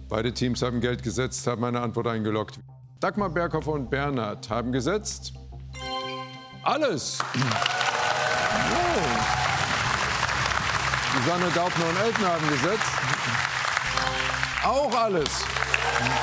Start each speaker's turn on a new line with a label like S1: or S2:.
S1: Beide Teams haben Geld gesetzt, haben eine Antwort eingeloggt. Dagmar Berghoff und Bernhard haben gesetzt alles. Susanne Daubner und Elton haben gesetzt auch alles.